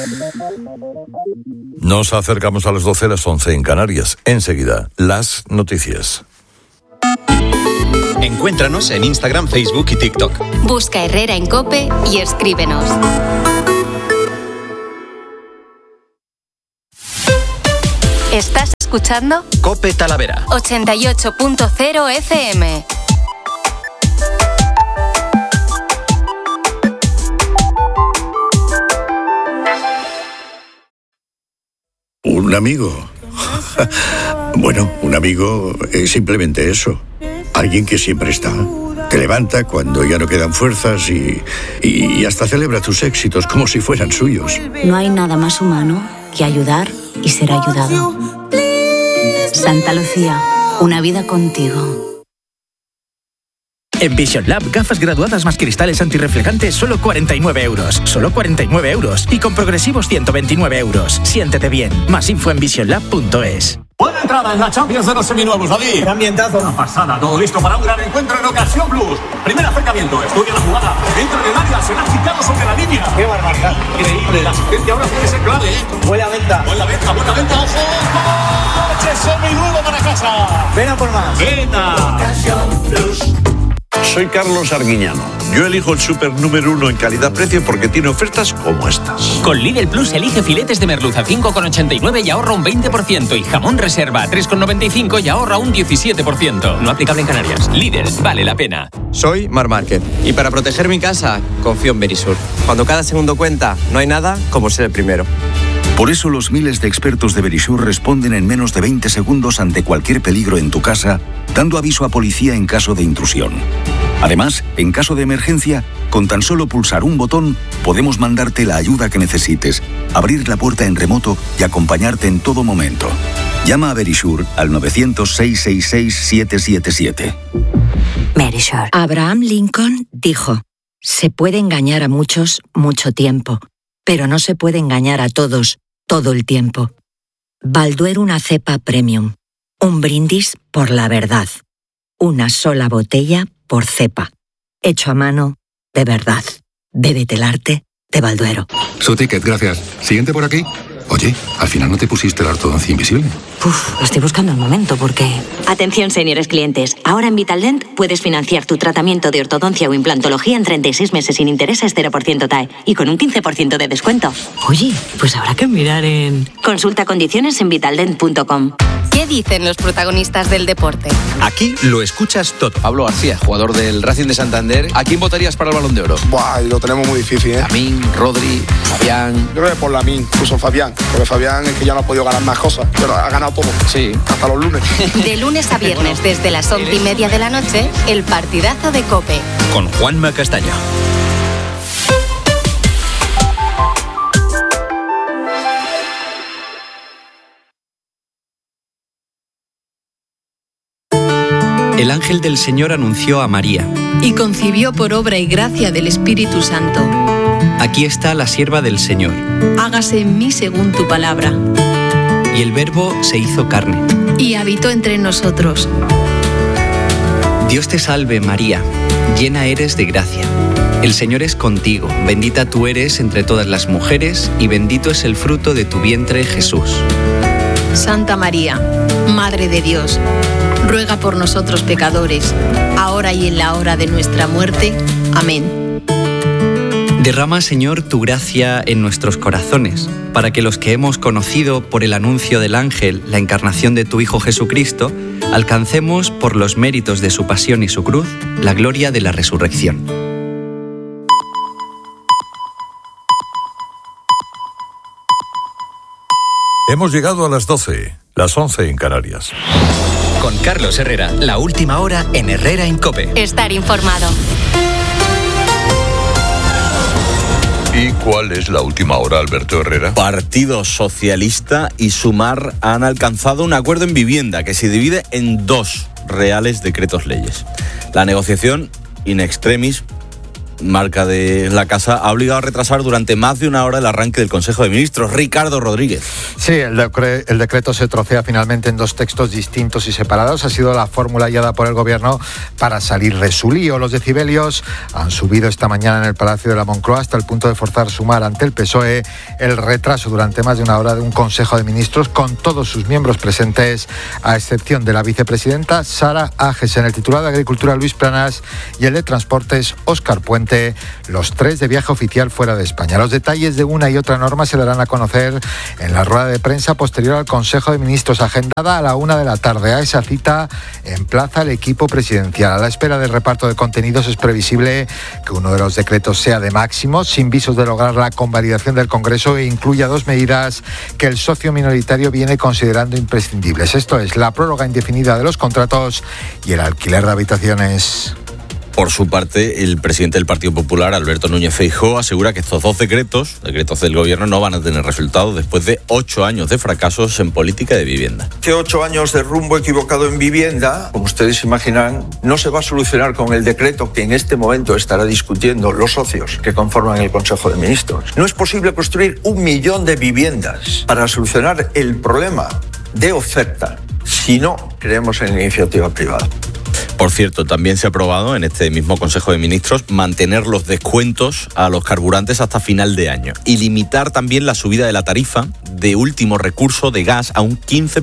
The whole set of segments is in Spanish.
Nos acercamos a las 12, las 11 en Canarias. Enseguida, las noticias. Encuéntranos en Instagram, Facebook y TikTok. Busca Herrera en COPE y escríbenos. ¿Estás escuchando? COPE Talavera 88.0 FM. ¿Un amigo? Bueno, un amigo es simplemente eso. Alguien que siempre está. Te levanta cuando ya no quedan fuerzas y hasta celebra tus éxitos como si fueran suyos. No hay nada más humano que ayudar y ser ayudado. Santa Lucía, una vida contigo. En Vision Lab, gafas graduadas más cristales antirreflejantes, solo 49 euros. Solo 49 euros. Y con progresivos 129 euros. Siéntete bien. Más info en visionlab.es. Buena entrada en la Champions de los seminuevos, David. ¡Qué ambientazo! Una pasada, todo listo para un gran encuentro en Ocasión Plus. Primer acercamiento, estudia la jugada. Entra en el área, será quitado sobre la línea. ¡Qué barbaridad! Increíble, la asistencia ahora puede ser clave, ¿eh? Buena venta, ojo. ¡Coche seminuevo para casa! Ven a por más. ¡Venta! Ocasión Plus. Soy Carlos Arguiñano. Yo elijo el súper número 1 en calidad-precio porque tiene ofertas como estas. Con Lidl Plus elige filetes de merluza 5,89 y ahorra un 20%. Y jamón reserva a 3,95 y ahorra un 17%. No aplicable en Canarias. Lidl, vale la pena. Soy Mar Márquez. Y para proteger mi casa, confío en Verisur. Cuando cada segundo cuenta, no hay nada como ser el primero. Por eso los miles de expertos de Verisur responden en menos de 20 segundos ante cualquier peligro en tu casa, dando aviso a policía en caso de intrusión. Además, en caso de emergencia, con tan solo pulsar un botón, podemos mandarte la ayuda que necesites, abrir la puerta en remoto y acompañarte en todo momento. Llama a Verisur al 900-666-777. Verisur. Abraham Lincoln dijo: se puede engañar a muchos mucho tiempo, pero no se puede engañar a todos todo el tiempo. Balduero, una cepa premium. Un brindis por la verdad. Una sola botella por cepa. Hecho a mano, de verdad. Bébete el arte de Balduero. Su ticket, gracias. Siguiente por aquí. Oye, al final no te pusiste la ortodoncia invisible. Estoy buscando el momento porque... Atención, señores clientes. Ahora en Vitaldent puedes financiar tu tratamiento de ortodoncia o implantología en 36 meses sin intereses 0% TAE y con un 15% de descuento. Oye, pues habrá que mirar en... Consulta condiciones en vitaldent.com. ¿Qué dicen los protagonistas del deporte? Aquí lo escuchas todo. Pablo García, jugador del Racing de Santander. ¿A quién votarías para el Balón de Oro? Buah, lo tenemos muy difícil, ¿eh? Lamín, Rodri, Fabián. Yo creo que por Lamín, incluso Fabián. Porque Fabián es que ya no ha podido ganar más cosas, pero ha ganado todo. Sí. Hasta los lunes. De lunes a viernes, desde las 11:30 de la noche, el partidazo de COPE. Con Juanma Castaño. El ángel del Señor anunció a María. Y concibió por obra y gracia del Espíritu Santo. Aquí está la sierva del Señor. Hágase en mí según tu palabra. Y el Verbo se hizo carne. Y habitó entre nosotros. Dios te salve, María, llena eres de gracia. El Señor es contigo, bendita tú eres entre todas las mujeres, y bendito es el fruto de tu vientre, Jesús. Santa María, Madre de Dios, ruega por nosotros pecadores, ahora y en la hora de nuestra muerte. Amén. Derrama, Señor, tu gracia en nuestros corazones, para que los que hemos conocido por el anuncio del ángel la encarnación de tu Hijo Jesucristo, alcancemos, por los méritos de su pasión y su cruz, la gloria de la resurrección. Hemos llegado a las 12, las 11 en Canarias. Con Carlos Herrera, la última hora en Herrera en COPE. Estar informado. ¿Y cuál es la última hora, Alberto Herrera? Partido Socialista y Sumar han alcanzado un acuerdo en vivienda que se divide en 2 reales decretos leyes. La negociación in extremis marca de la casa, ha obligado a retrasar durante más de una hora el arranque del Consejo de Ministros. Ricardo Rodríguez. Sí, el decreto se trocea finalmente en 2 textos distintos y separados. Ha sido la fórmula hallada por el Gobierno para salir de su lío. Los decibelios han subido esta mañana en el Palacio de la Moncloa hasta el punto de forzar sumar ante el PSOE el retraso durante más de una hora de un Consejo de Ministros con todos sus miembros presentes, a excepción de la vicepresidenta Sara Agesen, el titular de Agricultura Luis Planas y el de Transportes Óscar Puente, los 3 de viaje oficial fuera de España. Los detalles de una y otra norma se darán a conocer en la rueda de prensa posterior al Consejo de Ministros, agendada a la 1:00 p.m. A esa cita emplaza el equipo presidencial. A la espera del reparto de contenidos es previsible que uno de los decretos sea de máximo, sin visos de lograr la convalidación del Congreso, e incluya 2 medidas que el socio minoritario viene considerando imprescindibles. Esto es la prórroga indefinida de los contratos y el alquiler de habitaciones. Por su parte, el presidente del Partido Popular, Alberto Núñez Feijóo, asegura que estos 2 decretos del Gobierno, no van a tener resultados después de 8 años de fracasos en política de vivienda. Que 8 años de rumbo equivocado en vivienda, como ustedes imaginan, no se va a solucionar con el decreto que en este momento estará discutiendo los socios que conforman el Consejo de Ministros. No es posible construir 1 millón de viviendas para solucionar el problema de oferta si no creemos en la iniciativa privada. Por cierto, también se ha aprobado en este mismo Consejo de Ministros mantener los descuentos a los carburantes hasta final de año y limitar también la subida de la tarifa de último recurso de gas a un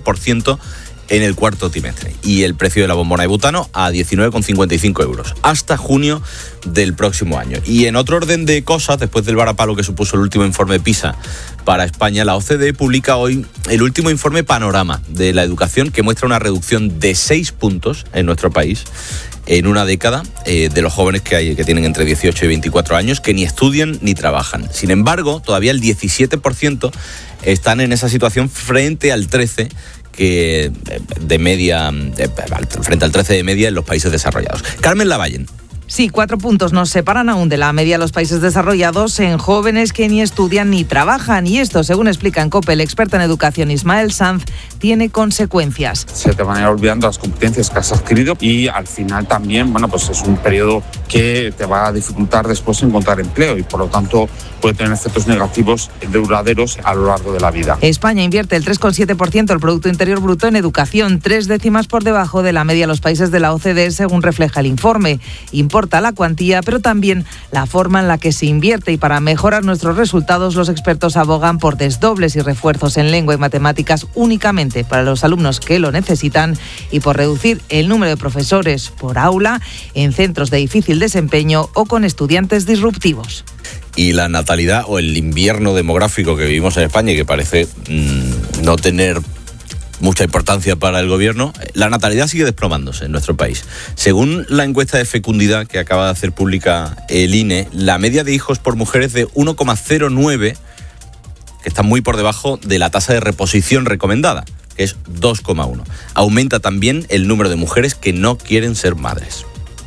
15% en el cuarto trimestre, y el precio de la bombona de butano a 19,55 euros hasta junio del próximo año. Y en otro orden de cosas, después del varapalo que supuso el último informe PISA para España, la OCDE publica hoy el último informe Panorama de la educación, que muestra una reducción de 6 puntos en nuestro país en una década de los jóvenes que tienen entre 18 y 24 años, que ni estudian ni trabajan. Sin embargo, todavía el 17% están en esa situación frente al 13% de media, frente al 13% de media en los países desarrollados. Carmen Lavallen. Sí, 4 puntos nos separan aún de la media de los países desarrollados en jóvenes que ni estudian ni trabajan. Y esto, según explica en COPE el experto en educación Ismael Sanz, tiene consecuencias. Se te van a ir olvidando las competencias que has adquirido y al final también, pues es un periodo que te va a dificultar después encontrar empleo y por lo tanto puede tener efectos negativos duraderos a lo largo de la vida. España invierte el 3,7% del Producto Interior Bruto en educación, 3 décimas por debajo de la media de los países de la OCDE, según refleja el informe. Importa la cuantía, pero también la forma en la que se invierte, y para mejorar nuestros resultados los expertos abogan por desdobles y refuerzos en lengua y matemáticas únicamente para los alumnos que lo necesitan y por reducir el número de profesores por aula en centros de difícil desempeño o con estudiantes disruptivos. Y la natalidad o el invierno demográfico que vivimos en España y que parece no tener mucha importancia para el gobierno, la natalidad sigue desplomándose en nuestro país. Según la encuesta de fecundidad que acaba de hacer pública el INE, la media de hijos por mujer es de 1,09, que está muy por debajo de la tasa de reposición recomendada, que es 2,1. Aumenta también el número de mujeres que no quieren ser madres.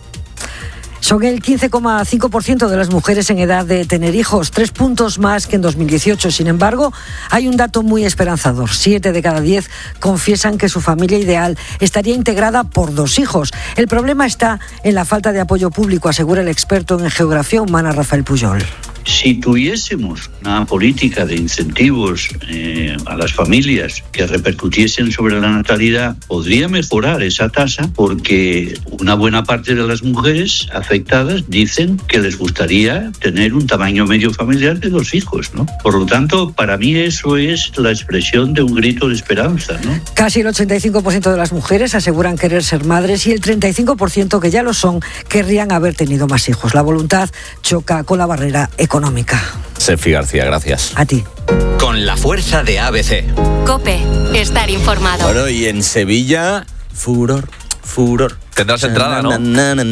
Son el 15,5% de las mujeres en edad de tener hijos, 3 puntos más que en 2018. Sin embargo, hay un dato muy esperanzador. 7 de cada 10 confiesan que su familia ideal estaría integrada por 2 hijos. El problema está en la falta de apoyo público, asegura el experto en geografía humana Rafael Pujol. Si tuviésemos una política de incentivos a las familias que repercutiesen sobre la natalidad, podría mejorar esa tasa, porque una buena parte de las mujeres afectadas dicen que les gustaría tener un tamaño medio familiar de 2 hijos, ¿no? Por lo tanto, para mí eso es la expresión de un grito de esperanza, ¿no? Casi el 85% de las mujeres aseguran querer ser madres y el 35% que ya lo son querrían haber tenido más hijos. La voluntad choca con la barrera económica. Serfi García, gracias. A ti. Con la fuerza de ABC. COPE, estar informado. Bueno, y en Sevilla, furor. Tendrás entrada, ¿no?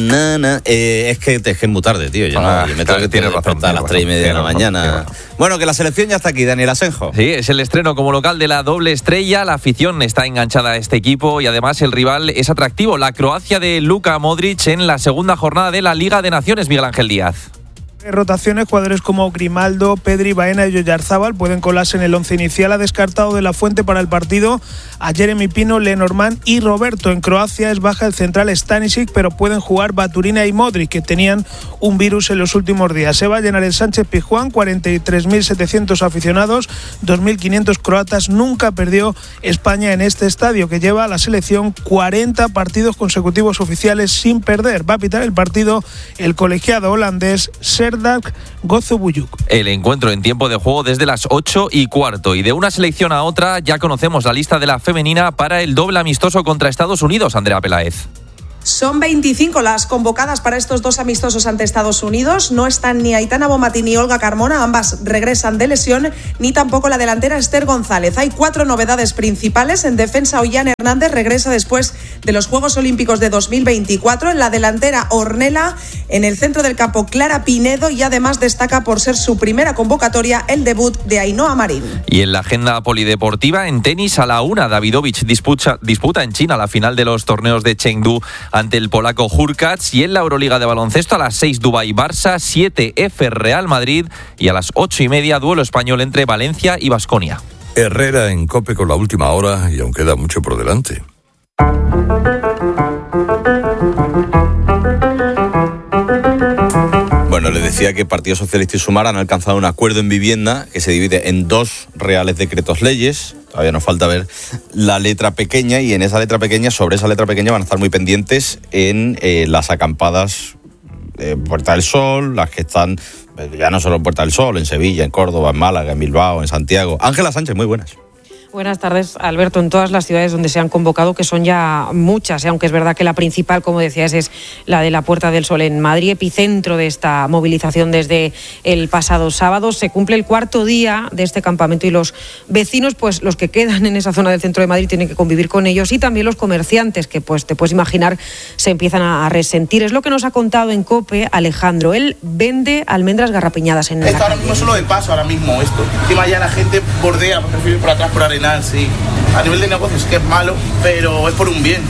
Es que es muy tarde, tío. Yo me tengo que despertar a las 3:30 de la mañana. Bueno, que la selección ya está aquí, Daniel Asenjo. Sí, es el estreno como local de la doble estrella. La afición está enganchada a este equipo y además el rival es atractivo. La Croacia de Luka Modric en la segunda jornada de la Liga de Naciones, Miguel Ángel Díaz. Rotaciones, jugadores como Grimaldo, Pedri, Baena y Oyarzábal pueden colarse en el once inicial. Ha descartado de la Fuente para el partido a Jeremy Pino, Lenormand y Roberto. En Croacia es baja el central Stanisic, pero pueden jugar Baturina y Modric, que tenían un virus en los últimos días. Se va a llenar el Sánchez Pizjuán, 43.700 aficionados, 2.500 croatas. Nunca perdió España en este estadio, que lleva a la selección 40 partidos consecutivos oficiales sin perder. Va a pitar el partido el colegiado holandés Serdar Gozubuyuk. El encuentro en tiempo de juego desde las 8:15. Y de una selección a otra ya conocemos la lista de la femenina para el doble amistoso contra Estados Unidos, Andrea Peláez. Son 25 las convocadas para estos dos amistosos ante Estados Unidos. No están ni Aitana Bonmatí ni Olga Carmona, ambas regresan de lesión, ni tampoco la delantera Esther González. Hay 4 novedades principales. En defensa, Ollán Hernández regresa después de los Juegos Olímpicos de 2024. En la delantera, Ornella. En el centro del campo, Clara Pinedo. Y además destaca por ser su primera convocatoria el debut de Ainhoa Marín. Y en la agenda polideportiva, en tenis a la 1, Davidovich disputa en China la final de los torneos de Chengdu ante el polaco Hurkacz. Y en la Euroliga de baloncesto a las 6 Dubái-Barça, 7 F Real Madrid y a las 8:30 duelo español entre Valencia y Baskonia. Herrera en COPE con la última hora y aún queda mucho por delante. Bueno, les decía que Partido Socialista y Sumar han alcanzado un acuerdo en vivienda que se divide en 2 reales decretos leyes. Todavía nos falta ver la letra pequeña, y en esa letra pequeña, sobre esa letra pequeña, van a estar muy pendientes en las acampadas Puerta del Sol, las que están ya no solo en Puerta del Sol, en Sevilla, en Córdoba, en Málaga, en Bilbao, en Santiago. Ángela Sánchez, muy buenas. Buenas tardes, Alberto. En todas las ciudades donde se han convocado, que son ya muchas, aunque es verdad que la principal, como decías, es la de la Puerta del Sol en Madrid, epicentro de esta movilización desde el pasado sábado. Se cumple el 4º día de este campamento y los vecinos, pues los que quedan en esa zona del centro de Madrid, tienen que convivir con ellos, y también los comerciantes, que pues te puedes imaginar se empiezan a resentir. Es lo que nos ha contado en COPE Alejandro. Él vende almendras garrapiñadas en la Esto ahora mismo es solo de paso, ahora mismo esto. Encima ya la gente bordea, prefiere ir por atrás, por Arenal, sí. A nivel de negocios que es malo, pero es por un bien.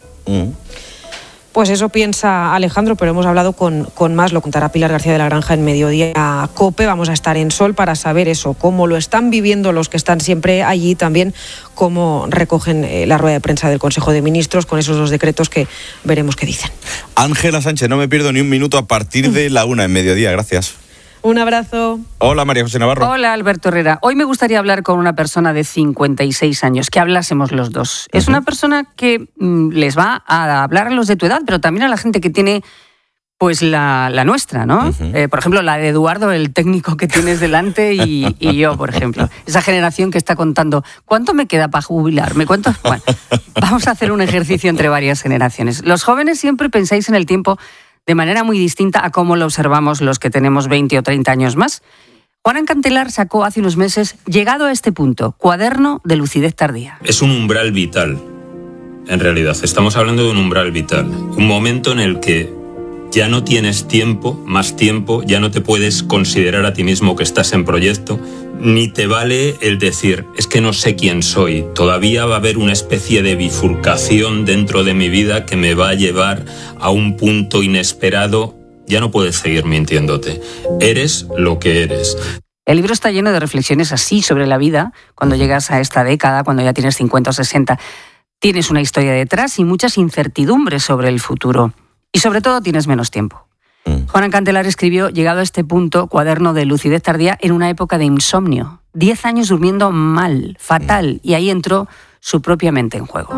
Pues eso piensa Alejandro, pero hemos hablado con más. Lo contará Pilar García de la Granja en Mediodía a COPE. Vamos a estar en Sol para saber eso, cómo lo están viviendo los que están siempre allí, también cómo recogen la rueda de prensa del Consejo de Ministros con esos 2 decretos que veremos qué dicen. Ángela Sánchez, no me pierdo ni un minuto a partir de la 1 en Mediodía. Gracias. Un abrazo. Hola, María José Navarro. Hola, Alberto Herrera. Hoy me gustaría hablar con una persona de 56 años, que hablásemos los dos. Es una persona que les va a hablar a los de tu edad, pero también a la gente que tiene pues la nuestra, ¿no? Por ejemplo, la de Eduardo, el técnico que tienes delante, y yo, por ejemplo. Esa generación que está contando, ¿cuánto me queda para jubilarme? Bueno, vamos a hacer un ejercicio entre varias generaciones. Los jóvenes siempre pensáis en el tiempo de manera muy distinta a cómo lo observamos los que tenemos 20 o 30 años más. Juan Cantelar sacó hace unos meses, llegado a este punto, Cuaderno de lucidez tardía. Es un umbral vital, en realidad. Estamos hablando de un umbral vital. Un momento en el que ya no tienes más tiempo, ya no te puedes considerar a ti mismo que estás en proyecto, ni te vale el decir, es que no sé quién soy. Todavía va a haber una especie de bifurcación dentro de mi vida que me va a llevar a un punto inesperado. Ya no puedes seguir mintiéndote. Eres lo que eres. El libro está lleno de reflexiones así sobre la vida. Cuando llegas a esta década, cuando ya tienes 50 o 60, tienes una historia detrás y muchas incertidumbres sobre el futuro. Y sobre todo tienes menos tiempo. Juan Cantelar escribió, llegado a este punto, Cuaderno de lucidez tardía, en una época de insomnio. 10 años durmiendo mal, fatal, y ahí entró su propia mente en juego.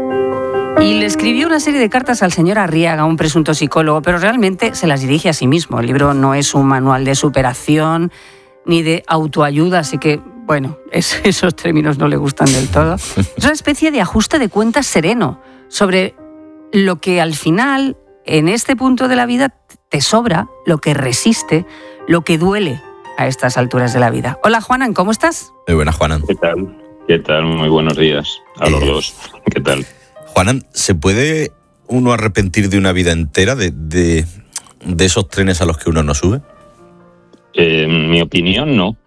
Y le escribió una serie de cartas al señor Arriaga, un presunto psicólogo, pero realmente se las dirige a sí mismo. El libro no es un manual de superación ni de autoayuda, así que, bueno, esos términos no le gustan del todo. Es una especie de ajuste de cuentas sereno sobre lo que al final, en este punto de la vida, te sobra, lo que resiste, lo que duele a estas alturas de la vida. Hola, Juanan, ¿cómo estás? Muy buena, Juanan. ¿Qué tal? Muy buenos días a los dos. ¿Qué tal? Juanan, ¿se puede uno arrepentir de una vida entera de esos trenes a los que uno no sube? En mi opinión, no.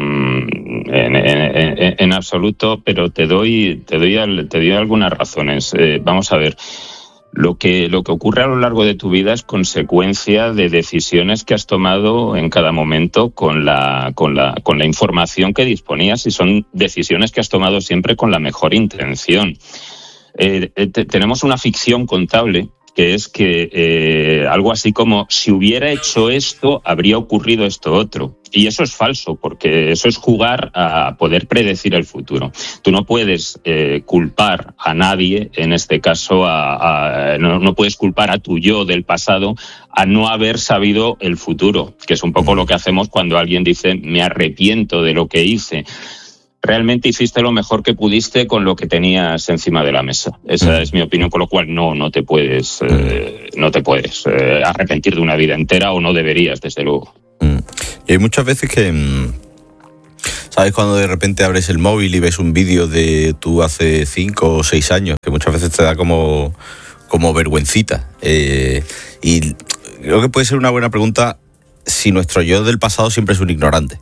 En absoluto, pero te doy algunas razones. Vamos a ver. Lo que ocurre a lo largo de tu vida es consecuencia de decisiones que has tomado en cada momento con la información que disponías, y son decisiones que has tomado siempre con la mejor intención. Tenemos una ficción contable que es que algo así como si hubiera hecho esto, habría ocurrido esto otro. Y eso es falso, porque eso es jugar a poder predecir el futuro. Tú no puedes culpar a nadie, en este caso no puedes culpar a tu yo del pasado a no haber sabido el futuro, que es un poco lo que hacemos cuando alguien dice me arrepiento de lo que hice. Realmente hiciste lo mejor que pudiste con lo que tenías encima de la mesa. Esa es mi opinión, con lo cual no te puedes arrepentir de una vida entera, o no deberías, desde luego. Y hay muchas veces que, ¿sabes? Cuando de repente abres el móvil y ves un vídeo de tú hace 5 o 6 años, que muchas veces te da como vergüencita. Y creo que puede ser una buena pregunta si nuestro yo del pasado siempre es un ignorante.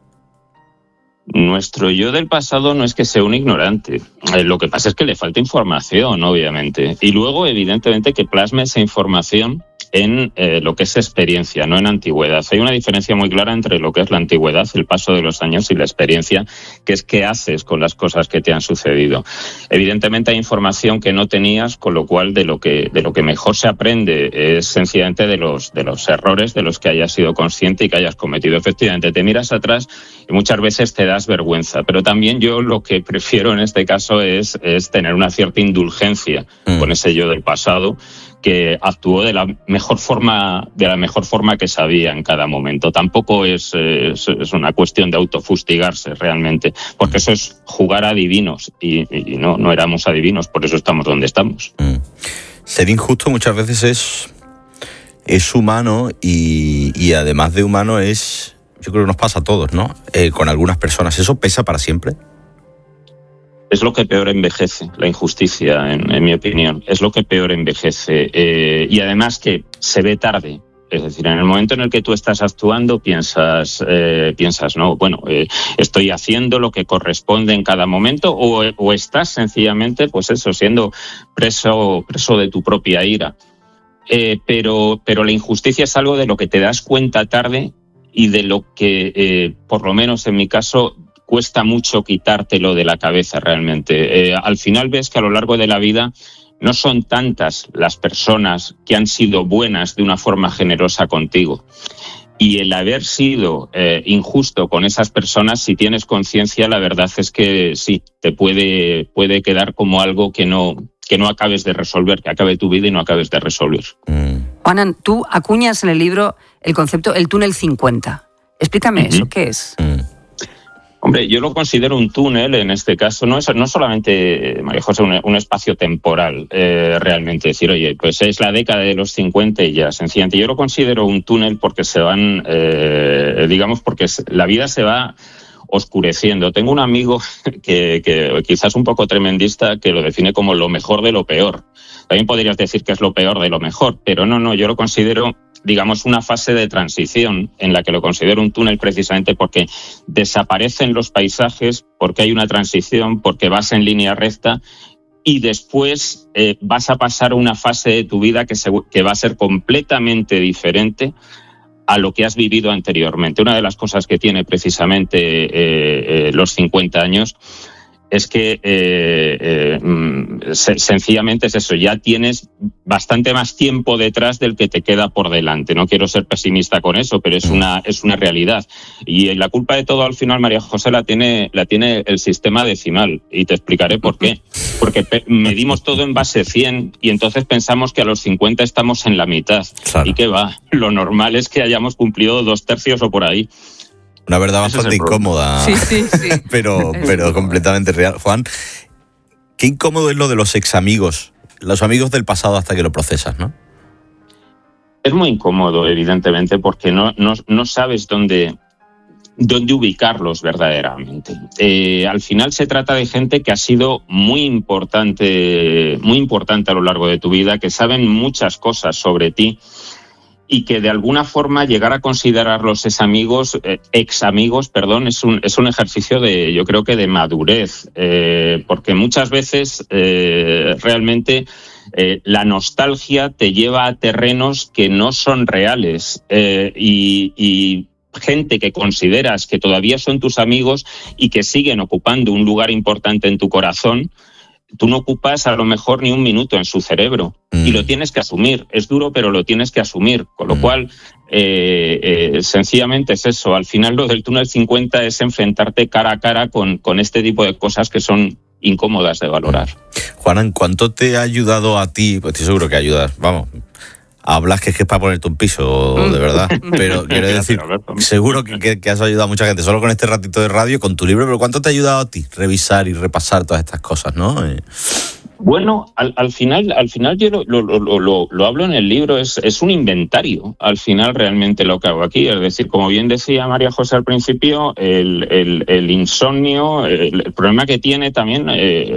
Nuestro yo del pasado no es que sea un ignorante. Lo que pasa es que le falta información, obviamente. Y luego, evidentemente, que plasme esa información en lo que es experiencia, no en antigüedad. Hay una diferencia muy clara entre lo que es la antigüedad, el paso de los años, y la experiencia, que es qué haces con las cosas que te han sucedido. Evidentemente hay información que no tenías, con lo cual de lo que mejor se aprende es sencillamente de los errores de los que hayas sido consciente y que hayas cometido. Efectivamente, te miras atrás y muchas veces te das vergüenza, pero también yo lo que prefiero en este caso es tener una cierta indulgencia con ese yo del pasado, que actuó de la mejor forma que sabía en cada momento. Tampoco es una cuestión de autofustigarse realmente, porque eso es jugar a adivinos, y no éramos adivinos, por eso estamos donde estamos. Ser injusto muchas veces es humano, y además de humano yo creo que nos pasa a todos, ¿no? Con algunas personas. ¿Eso pesa para siempre? Es lo que peor envejece, la injusticia, en mi opinión. Es lo que peor envejece. Y además que se ve tarde. Es decir, en el momento en el que tú estás actuando, piensas, no, bueno, estoy haciendo lo que corresponde en cada momento, o estás sencillamente, pues eso, siendo preso de tu propia ira. Pero la injusticia es algo de lo que te das cuenta tarde, y de lo que, por lo menos en mi caso, cuesta mucho quitártelo de la cabeza realmente. Al final ves que a lo largo de la vida no son tantas las personas que han sido buenas de una forma generosa contigo. Y el haber sido injusto con esas personas, si tienes conciencia, la verdad es que sí, te puede quedar como algo que no acabes de resolver, que acabe tu vida y no acabes de resolver. Juanan, tú acuñas en el libro el concepto el túnel 50. Explícame eso, ¿qué es? Hombre, yo lo considero un túnel, en este caso, no solamente, María José, un espacio temporal, realmente. Decir, oye, pues es la década de los 50 y ya, sencillamente. Yo lo considero un túnel porque se van, porque la vida se va oscureciendo. Tengo un amigo que quizás un poco tremendista, que lo define como lo mejor de lo peor. También podrías decir que es lo peor de lo mejor, pero no, yo lo considero, digamos, una fase de transición, en la que lo considero un túnel precisamente porque desaparecen los paisajes, porque hay una transición, porque vas en línea recta, y después vas a pasar una fase de tu vida que va a ser completamente diferente a lo que has vivido anteriormente. Una de las cosas que tiene precisamente los 50 años es que sencillamente es eso, ya tienes basttiempo más tiempo detrás del que te queda por delante. No quiero ser pesimista con eso, pero es una realidad. Y la culpa de todo al final, María José, la tiene el sistema decimal, y te explicaré por qué. Porque medimos todo en base 100 y entonces pensamos que a los 50 estamos en la mitad. Claro. ¿Y qué va? Lo normal es que hayamos cumplido 2/3 o por ahí. Una verdad bastante incómoda, sí. pero completamente real. Juan, qué incómodo es lo de los examigos, los amigos del pasado hasta que lo procesas, ¿no? Es muy incómodo, evidentemente, porque no sabes dónde ubicarlos verdaderamente. Al final se trata de gente que ha sido muy importante a lo largo de tu vida, que saben muchas cosas sobre ti, y que de alguna forma llegar a considerarlos ex amigos, es un ejercicio yo creo que de madurez, porque muchas veces realmente la nostalgia te lleva a terrenos que no son reales y gente que consideras que todavía son tus amigos y que siguen ocupando un lugar importante en tu corazón, tú no ocupas a lo mejor ni un minuto en su cerebro y lo tienes que asumir. Es duro, pero lo tienes que asumir. Con lo cual, sencillamente es eso. Al final lo del túnel 50 es enfrentarte cara a cara con este tipo de cosas que son incómodas de valorar. Juanan, ¿cuánto te ha ayudado a ti? Pues estoy seguro que ayudas, vamos, hablas que es para ponerte un piso, de verdad, pero quiero decir, seguro que has ayudado a mucha gente, solo con este ratito de radio, con tu libro, pero ¿cuánto te ha ayudado a ti revisar y repasar todas estas cosas, no? Bueno, al final yo lo hablo en el libro, es un inventario, al final realmente lo que hago aquí, es decir, como bien decía María José al principio, el insomnio, el problema que tiene también,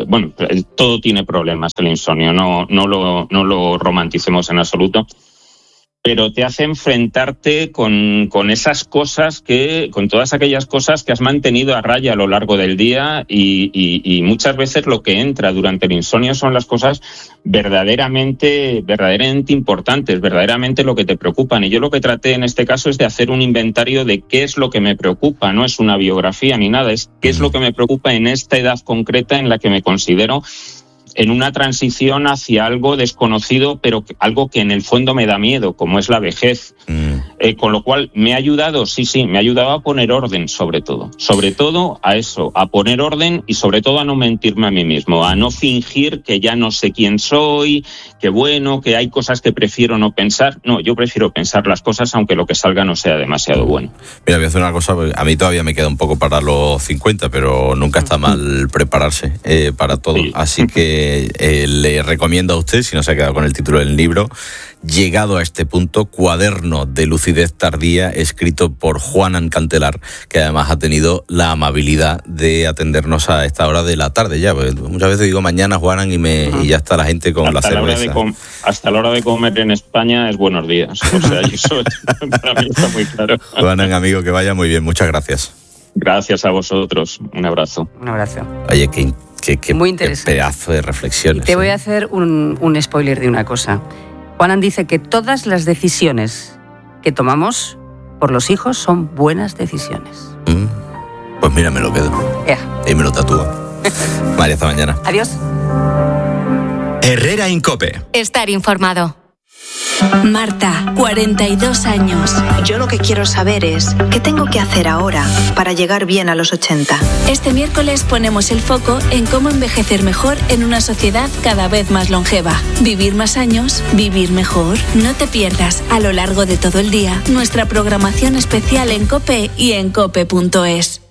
todo tiene problemas el insomnio, no lo romanticemos en absoluto, pero te hace enfrentarte con esas cosas con todas aquellas cosas que has mantenido a raya a lo largo del día y muchas veces lo que entra durante el insomnio son las cosas verdaderamente importantes, verdaderamente lo que te preocupan. Y yo lo que traté en este caso es de hacer un inventario de qué es lo que me preocupa, no es una biografía ni nada, es qué es lo que me preocupa en esta edad concreta en la que me considero en una transición hacia algo desconocido, pero algo que en el fondo me da miedo, como es la vejez. Con lo cual me ha ayudado, me ha ayudado a poner orden sobre todo a eso, a poner orden y sobre todo a no mentirme a mí mismo, a no fingir que ya no sé quién soy, que hay cosas que prefiero no pensar. No, yo prefiero pensar las cosas aunque lo que salga no sea demasiado bueno. Mira, voy a hacer una cosa, a mí todavía me queda un poco para los 50, pero nunca está mal prepararse para todo, sí. Así que le recomiendo a usted, si no se ha quedado con el título del libro, Llegado a este punto, cuaderno de lucidez tardía, escrito por Juanan Cantelar, que además ha tenido la amabilidad de atendernos a esta hora de la tarde ya, porque muchas veces digo mañana, Juanan, y ya está la gente con la cerveza. Hasta la hora de comer en España es buenos días, o sea, eso para mí está muy claro. Juanan, amigo, que vaya muy bien, muchas gracias. Gracias a vosotros, un abrazo. Un abrazo. Oye, qué muy interesante. Qué pedazo de reflexiones. Y te voy a hacer un spoiler de una cosa. Juanan dice que todas las decisiones que tomamos por los hijos son buenas decisiones. Pues mira, me lo quedo. Y me lo tatúo. María, hasta mañana. Adiós. Herrera Incope. Estar informado. Marta, 42 años. Yo lo que quiero saber es qué tengo que hacer ahora para llegar bien a los 80. Este miércoles ponemos el foco en cómo envejecer mejor en una sociedad cada vez más longeva. Vivir más años, vivir mejor. No te pierdas a lo largo de todo el día nuestra programación especial en COPE y en cope.es.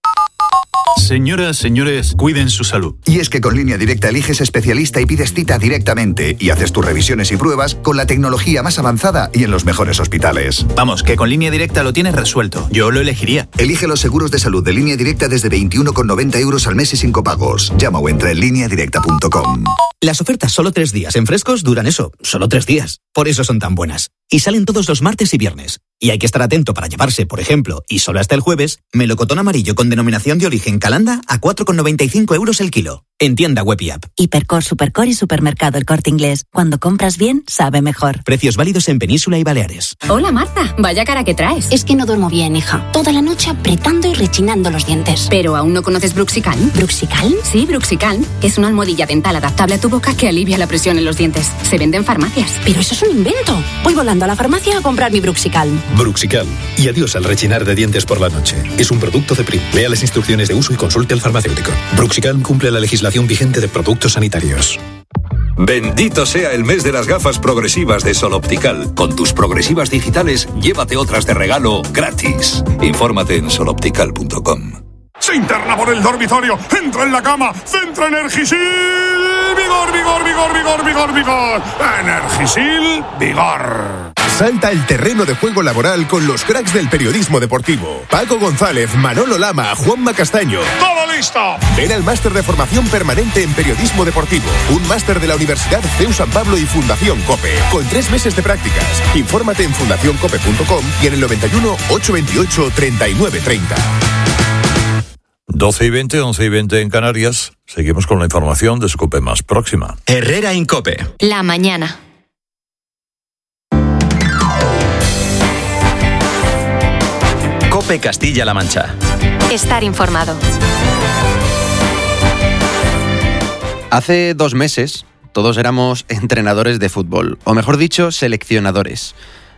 Señoras, señores, cuiden su salud. Y es que con Línea Directa eliges especialista y pides cita directamente y haces tus revisiones y pruebas con la tecnología más avanzada y en los mejores hospitales. Vamos, que con Línea Directa lo tienes resuelto. Yo lo elegiría. Elige los seguros de salud de Línea Directa desde 21,90 € al mes y sin copagos. Llama o entra en lineadirecta.com. Las ofertas solo 3 días en Frescos duran eso, solo 3 días. Por eso son tan buenas. Y salen todos los martes y viernes. Y hay que estar atento para llevarse, por ejemplo, y solo hasta el jueves, melocotón amarillo con denominación de origen Calanda a 4,95 € el kilo. En tienda web y app. Hipercor, Supercor y Supermercado El Corte Inglés. Cuando compras bien, sabe mejor. Precios válidos en Península y Baleares. Hola Marta, vaya cara que traes. Es que no duermo bien, hija. Toda la noche apretando y rechinando los dientes. ¿Pero aún no conoces Bruxicalm? ¿Bruxicalm? Sí, Bruxicalm. Es una almohadilla dental adaptable a tu boca que alivia la presión en los dientes. Se vende en farmacias. Pero eso es un invento. Voy volando a la farmacia a comprar mi Bruxicalm. Bruxicalm. Y adiós al rechinar de dientes por la noche. Es un producto de Prim. Lea las instrucciones de uso y consulte al farmacéutico. Bruxicalm cumple la legislación vigente de productos sanitarios. Bendito sea el mes de las gafas progresivas de Sol Optical. Con tus progresivas digitales, llévate otras de regalo gratis. Infórmate en soloptical.com. Se interna por el dormitorio, entra en la cama, centra Energisil, vigor, vigor, vigor, vigor, vigor, vigor. Energisil, vigor. Salta el terreno de juego laboral con los cracks del periodismo deportivo. Paco González, Manolo Lama, Juanma Castaño. ¡Todo listo! Ven al máster de formación permanente en periodismo deportivo. Un máster de la Universidad CEU San Pablo y Fundación COPE. Con 3 meses de prácticas. Infórmate en fundacioncope.com y en el 91 828 3930. 12:20, 11:20 en Canarias. Seguimos con la información de su COPE más próxima. Herrera Incope. La mañana. COPE Castilla-La Mancha. Estar informado. Hace 2 meses todos éramos entrenadores de fútbol, o mejor dicho, seleccionadores.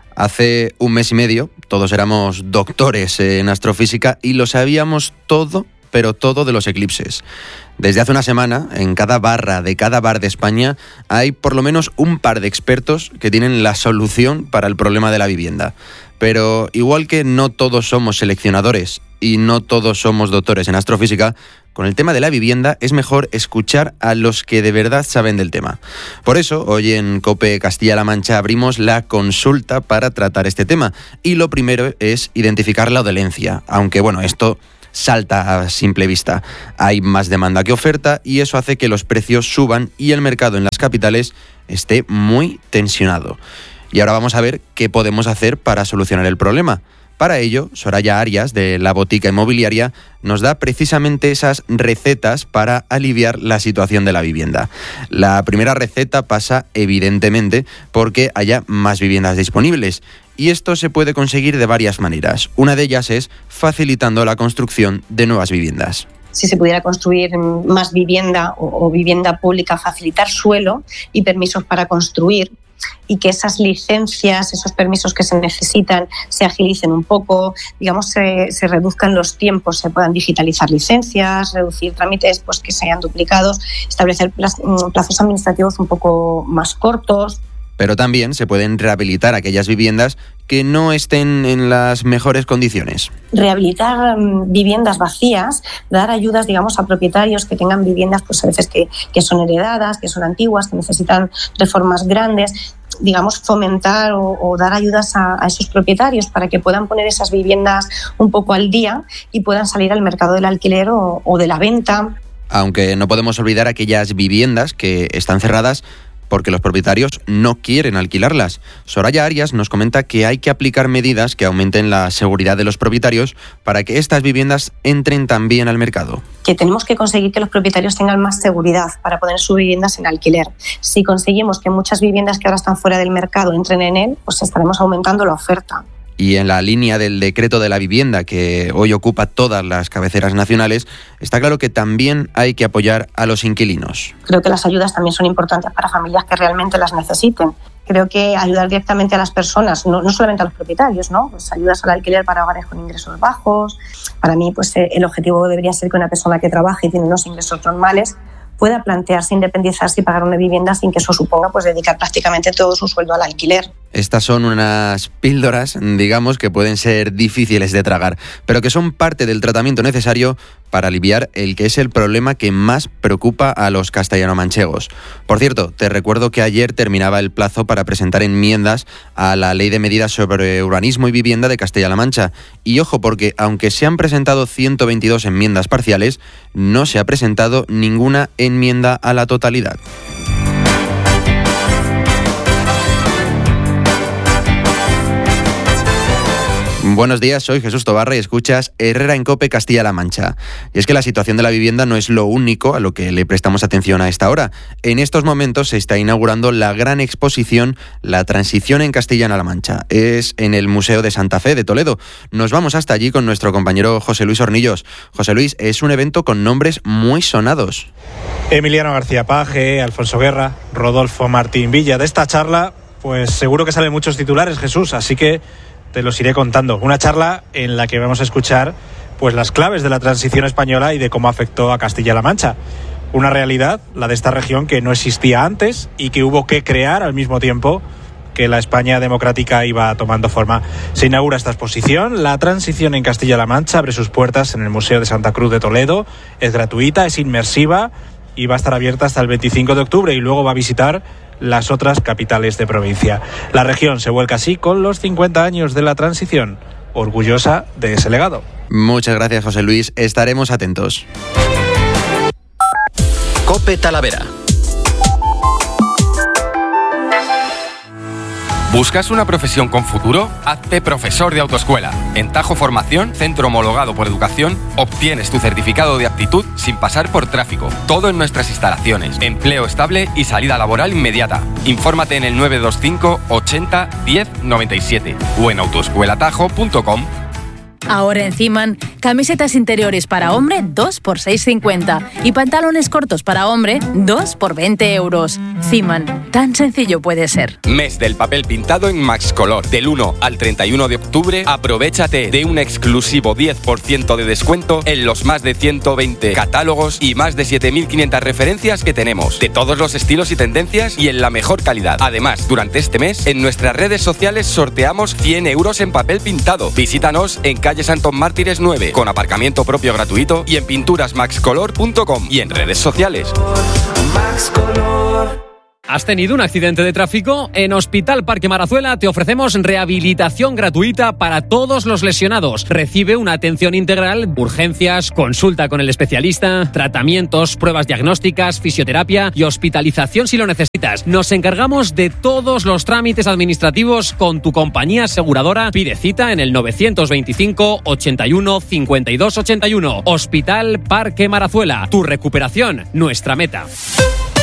Hace 1 mes y medio todos éramos doctores en astrofísica y lo sabíamos todo, pero todo de los eclipses. Desde hace una semana, en cada barra de cada bar de España, hay por lo menos un par de expertos que tienen la solución para el problema de la vivienda. Pero igual que no todos somos seleccionadores y no todos somos doctores en astrofísica, con el tema de la vivienda es mejor escuchar a los que de verdad saben del tema. Por eso, hoy en COPE Castilla-La Mancha abrimos la consulta para tratar este tema. Y lo primero es identificar la dolencia, aunque bueno, esto salta a simple vista. Hay más demanda que oferta y eso hace que los precios suban y el mercado en las capitales esté muy tensionado. Y ahora vamos a ver qué podemos hacer para solucionar el problema. Para ello, Soraya Arias, de La Botica Inmobiliaria, nos da precisamente esas recetas para aliviar la situación de la vivienda. La primera receta pasa, evidentemente, porque haya más viviendas disponibles. Y esto se puede conseguir de varias maneras. Una de ellas es facilitando la construcción de nuevas viviendas. Si se pudiera construir más vivienda o vivienda pública, facilitar suelo y permisos para construir, y que esas licencias, esos permisos que se necesitan se agilicen un poco, digamos, se reduzcan los tiempos, se puedan digitalizar licencias, reducir trámites pues que se hayan duplicados, establecer plazos administrativos un poco más cortos. Pero también se pueden rehabilitar aquellas viviendas que no estén en las mejores condiciones. Rehabilitar viviendas vacías, dar ayudas, digamos, a propietarios que tengan viviendas, pues a veces que son heredadas, que son antiguas, que necesitan reformas grandes, digamos, fomentar o dar ayudas a esos propietarios para que puedan poner esas viviendas un poco al día y puedan salir al mercado del alquiler o de la venta. Aunque no podemos olvidar aquellas viviendas que están cerradas porque los propietarios no quieren alquilarlas. Soraya Arias nos comenta que hay que aplicar medidas que aumenten la seguridad de los propietarios para que estas viviendas entren también al mercado. Que tenemos que conseguir que los propietarios tengan más seguridad para poner sus viviendas en alquiler. Si conseguimos que muchas viviendas que ahora están fuera del mercado entren en él, pues estaremos aumentando la oferta. Y en la línea del decreto de la vivienda que hoy ocupa todas las cabeceras nacionales, está claro que también hay que apoyar a los inquilinos. Creo que las ayudas también son importantes para familias que realmente las necesiten. Creo que ayudar directamente a las personas, no solamente a los propietarios, ¿no? Pues ayudas al alquiler para hogares con ingresos bajos. Para mí, pues el objetivo debería ser que una persona que trabaje y tiene unos ingresos normales pueda plantearse independizarse y pagar una vivienda sin que eso suponga pues dedicar prácticamente todo su sueldo al alquiler. Estas son unas píldoras, digamos, que pueden ser difíciles de tragar, pero que son parte del tratamiento necesario para aliviar el que es el problema que más preocupa a los castellano-manchegos. Por cierto, te recuerdo que ayer terminaba el plazo para presentar enmiendas a la Ley de Medidas sobre Urbanismo y Vivienda de Castilla-La Mancha. Y ojo, porque aunque se han presentado 122 enmiendas parciales, no se ha presentado ninguna enmienda a la totalidad. Buenos días, soy Jesús Tobarra y escuchas Herrera en COPE Castilla-La Mancha. Y es que la situación de la vivienda no es lo único a lo que le prestamos atención a esta hora. En estos momentos se está inaugurando la gran exposición La Transición en Castilla-La Mancha. Es en el Museo de Santa Fe de Toledo. Nos vamos hasta allí con nuestro compañero José Luis Hornillos. José Luis, es un evento con nombres muy sonados. Emiliano García Paje, Alfonso Guerra, Rodolfo Martín Villa. De esta charla, pues seguro que salen muchos titulares, Jesús, así que te los iré contando. Una charla en la que vamos a escuchar pues las claves de la transición española y de cómo afectó a Castilla-La Mancha. Una realidad, la de esta región, que no existía antes y que hubo que crear al mismo tiempo que la España democrática iba tomando forma. Se inaugura esta exposición. La transición en Castilla-La Mancha abre sus puertas en el Museo de Santa Cruz de Toledo. Es gratuita, es inmersiva y va a estar abierta hasta el 25 de octubre y luego va a visitar las otras capitales de provincia. La región se vuelca así con los 50 años de la transición, orgullosa de ese legado. Muchas gracias, José Luis. Estaremos atentos. COPE Talavera. ¿Buscas una profesión con futuro? Hazte profesor de autoescuela. En Tajo Formación, centro homologado por educación, obtienes tu certificado de aptitud sin pasar por tráfico. Todo en nuestras instalaciones. Empleo estable y salida laboral inmediata. Infórmate en el 925 80 10 97 o en autoescuelatajo.com. Ahora en Ziman, camisetas interiores para hombre 2 por 6,50 y pantalones cortos para hombre 2 por 20 euros. Ziman, tan sencillo puede ser. Mes del papel pintado en Max Color. Del 1 al 31 de octubre, aprovéchate de un exclusivo 10% de descuento en los más de 120 catálogos y más de 7.500 referencias que tenemos, de todos los estilos y tendencias y en la mejor calidad. Además, durante este mes, en nuestras redes sociales sorteamos 100 euros en papel pintado. Visítanos en calle Santos Mártires 9, con aparcamiento propio gratuito, y en pinturasmaxcolor.com y en redes sociales. Max Color. ¿Has tenido un accidente de tráfico? En Hospital Parque Marazuela te ofrecemos rehabilitación gratuita para todos los lesionados. Recibe una atención integral, urgencias, consulta con el especialista, tratamientos, pruebas diagnósticas, fisioterapia y hospitalización si lo necesitas. Nos encargamos de todos los trámites administrativos con tu compañía aseguradora. Pide cita en el 925 81 52 81. Hospital Parque Marazuela. Tu recuperación, nuestra meta.